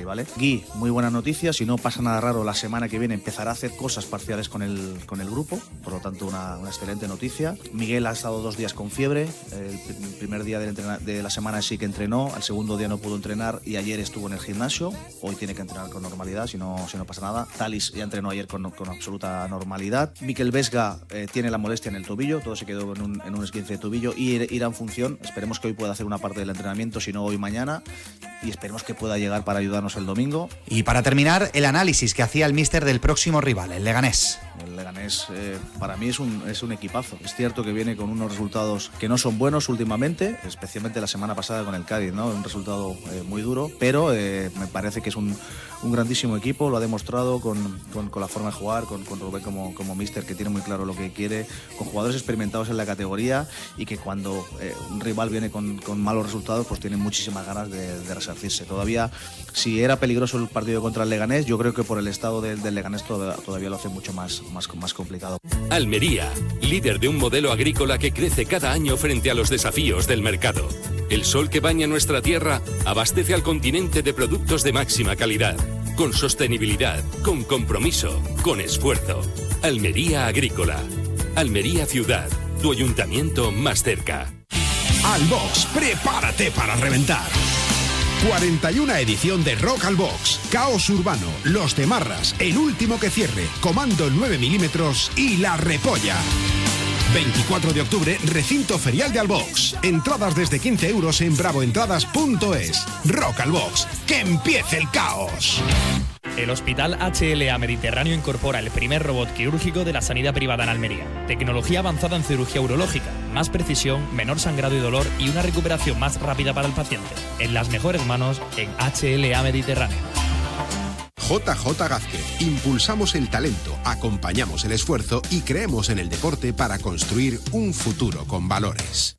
¿vale? Gui, muy buena noticia, si no pasa nada raro, la semana que viene empezará a hacer cosas parciales con el grupo, por lo tanto una excelente noticia. Miguel ha estado 2 días con fiebre, el primer día de la semana sí que entrenó, al segundo día no pudo entrenar y ayer estuvo en el gimnasio, hoy tiene que entrenar con normalidad, si no pasa nada. Talis ya entrenó ayer con absoluta normalidad. Mikel Vesga tiene la molestia en el tobillo, todo se quedó en un esguince de tobillo y irá en función, esperemos que hoy pueda hacer una parte del entrenamiento, si no hoy mañana, y esperemos que pueda llegar para ayudarnos el domingo. Y para terminar, el análisis que hacía el míster del próximo rival, el Leganés. El Leganés para mí es un equipazo. Es cierto que viene con unos resultados que no son buenos últimamente, especialmente la semana pasada con el Cádiz, ¿no? Un resultado muy duro, pero me parece que es un grandísimo equipo, lo ha demostrado con la forma de jugar, con Rubén como míster, que tiene muy claro lo que quiere, con jugadores experimentados en la categoría y que cuando un rival viene con malos resultados, pues tiene muchísimas ganas de resarcirse. Todavía, si era peligroso el partido contra el Leganés, yo creo que por el estado del Leganés todavía lo hace mucho más complicado. Almería, líder de un modelo agrícola que crece cada año frente a los desafíos del mercado. El sol que baña nuestra tierra abastece al continente de productos de máxima calidad, con sostenibilidad, con compromiso, con esfuerzo. Almería Agrícola. Almería Ciudad, tu ayuntamiento más cerca. Al Box, prepárate para reventar. 41 edición de Rock al Box, Caos Urbano, Los de Marras, El Último que Cierre, Comando 9 milímetros y La Repolla. 24 de octubre, recinto ferial de Albox. Entradas desde 15 euros en bravoentradas.es. Rock al Box, que empiece el caos. El Hospital HLA Mediterráneo incorpora el primer robot quirúrgico de la sanidad privada en Almería. Tecnología avanzada en cirugía urológica, más precisión, menor sangrado y dolor y una recuperación más rápida para el paciente. En las mejores manos, en HLA Mediterráneo. JJ Gázquez. Impulsamos el talento, acompañamos el esfuerzo y creemos en el deporte para construir un futuro con valores.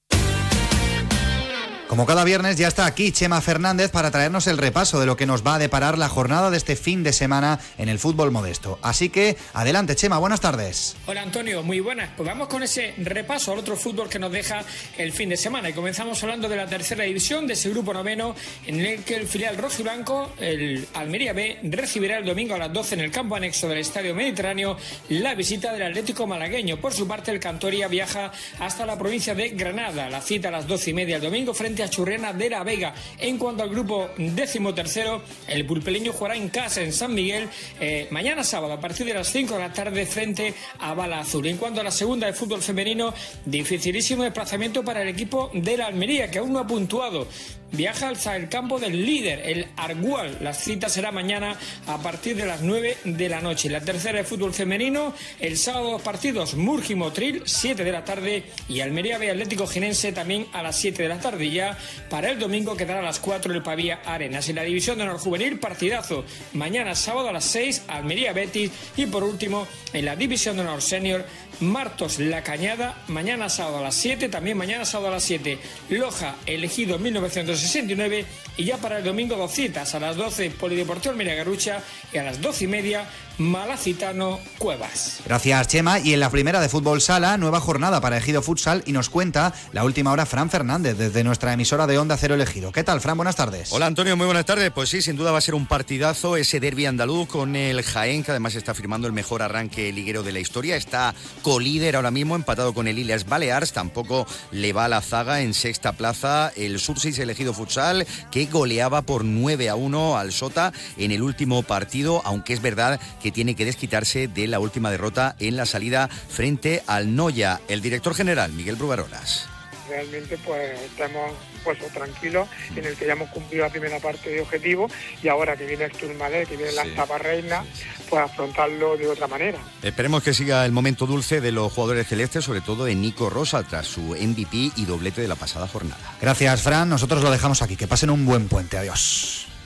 Como cada viernes ya está aquí Chema Fernández para traernos el repaso de lo que nos va a deparar la jornada de este fin de semana en el fútbol modesto. Así que adelante Chema, buenas tardes. Hola Antonio, muy buenas. Pues vamos con ese repaso al otro fútbol que nos deja el fin de semana y comenzamos hablando de la tercera división, de ese grupo noveno en el que el filial rojiblanco, el Almería B, recibirá el domingo a las 12 en el campo anexo del Estadio Mediterráneo la visita del Atlético malagueño. Por su parte el Cantoria viaja hasta la provincia de Granada. La cita a las 12:30 el domingo frente a Churriana de la Vega. En cuanto al grupo 13º, el pulpeleño jugará en casa en San Miguel mañana sábado a partir de las 5 de la tarde frente a Bala Azul. En cuanto a la segunda de fútbol femenino, dificilísimo desplazamiento para el equipo de la Almería, que aún no ha puntuado. Viaja hasta el campo del líder, el Argual. La cita será mañana a partir de las 9 de la noche. La tercera de fútbol femenino, el sábado 2 partidos, Murgi Motril, 7 de la tarde, y Almería B Atlético Ginense también a las 7 de la tarde. Y ya para el domingo quedará a las 4 el Pavía Arenas. En la división de honor juvenil, partidazo. Mañana sábado a las 6, Almería Betis. Y por último, en la división de honor senior, Martos La Cañada, mañana sábado a las 7, también mañana sábado a las 7, Loja Elegido 1969, y ya para el domingo 2 citas, a las 12 Polideportivo Almería Garrucha y a las 12:30 Malacitano Cuevas. Gracias Chema, y en la primera de fútbol sala, nueva jornada para Ejido Futsal y nos cuenta la última hora Fran Fernández desde nuestra emisora de Onda Cero El Ejido. ¿Qué tal, Fran? Buenas tardes. Hola Antonio, muy buenas tardes. Pues sí, sin duda va a ser un partidazo ese derbi andaluz con el Jaén, que además está firmando el mejor arranque liguero de la historia. Está colíder ahora mismo, empatado con el Illes Balears. Tampoco le va a la zaga en sexta plaza el Sursis Ejido Futsal, que goleaba por 9-1 al Sota en el último partido, aunque es verdad que tiene que desquitarse de la última derrota en la salida frente al Noya. El director general, Miguel Brugarolas. Realmente pues estamos tranquilos, en el que ya hemos cumplido la primera parte de objetivo, y ahora que viene el Tourmalet, que viene la Taparreina, pues afrontarlo de otra manera. Esperemos que siga el momento dulce de los jugadores celestes, sobre todo de Nico Rosa, tras su MVP y doblete de la pasada jornada. Gracias, Fran. Nosotros lo dejamos aquí. Que pasen un buen puente. Adiós.